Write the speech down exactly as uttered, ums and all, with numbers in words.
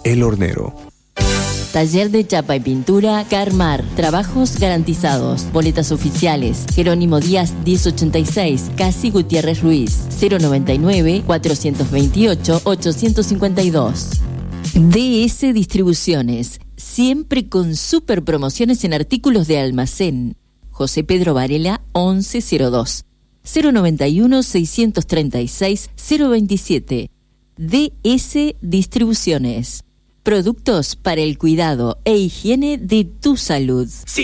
El Hornero. Taller de chapa y pintura Carmar. Trabajos garantizados. Boletas oficiales. Jerónimo Díaz diez ochenta y seis. Casi Gutiérrez Ruiz. cero noventa y nueve, cuatrocientos veintiocho, ochocientos cincuenta y dos. D S Distribuciones. Siempre con super promociones en artículos de almacén. José Pedro Varela once cero dos. cero noventa y uno, seiscientos treinta y seis, cero veintisiete. D S Distribuciones. Productos para el cuidado e higiene de tu salud. Sí.